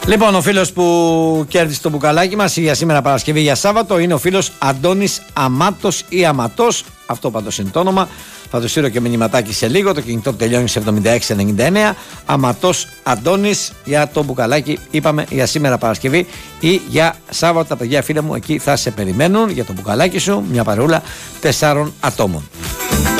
Λοιπόν, ο φίλος που κέρδισε το μπουκαλάκι μας για σήμερα Παρασκευή για Σάββατο είναι ο φίλος Αντώνης Αμάτος ή Αματός. Αυτό πάντως είναι το όνομα. Θα του στείλω και μηνυματάκι σε λίγο. Το κινητό τελειώνει σε 7699. Αματός Αντώνης για το μπουκαλάκι. Είπαμε για σήμερα Παρασκευή ή για Σάββατο. Τα παιδιά φίλε μου εκεί θα σε περιμένουν για το μπουκαλάκι σου. Μια παρεούλα 4 ατόμων.